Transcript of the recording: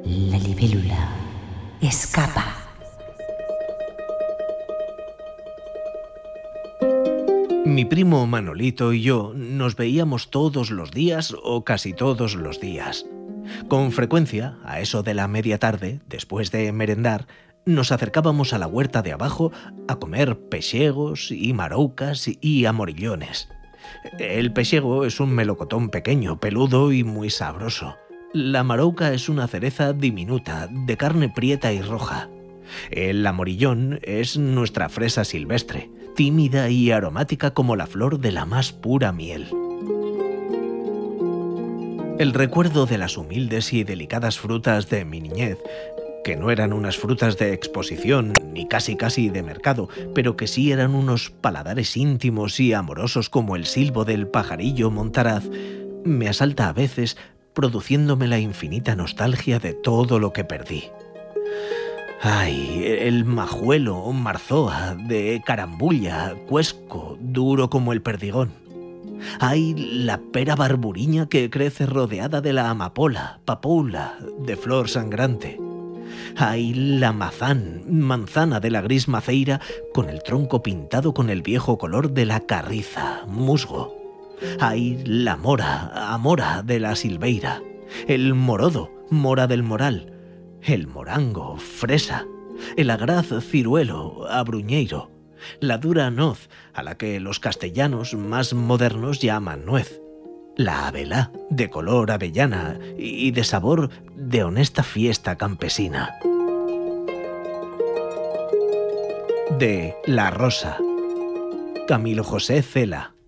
La libélula escapa. Mi primo Manolito y yo nos veíamos todos los días o casi todos los días. Con frecuencia, a eso de la media tarde, después de merendar, nos acercábamos a la huerta de abajo a comer pexegos y maroucas y amorillones. El pexego es un melocotón pequeño, peludo y muy sabroso. La marouca es una cereza diminuta, de carne prieta y roja. El amorillón es nuestra fresa silvestre, tímida y aromática como la flor de la más pura miel. El recuerdo de las humildes y delicadas frutas de mi niñez, que no eran unas frutas de exposición ni casi de mercado, pero que sí eran unos paladares íntimos y amorosos como el silbo del pajarillo montaraz, me asalta a veces, produciéndome la infinita nostalgia de todo lo que perdí. Ay, el majuelo o marzoa de carambulla, cuesco, duro como el perdigón. Ay, la pera barburiña que crece rodeada de la amapola, papoula, de flor sangrante. Ay, la manzana de la gris maceira con el tronco pintado con el viejo color de la carriza, musgo. Ay, la amora de la silveira. El morodo, mora del moral. El morango, fresa. El agraz, ciruelo, abruñeiro. La dura noz, a la que los castellanos más modernos llaman nuez. La abelá, de color avellana y de sabor de honesta fiesta campesina. De La Rosa, Camilo José Cela.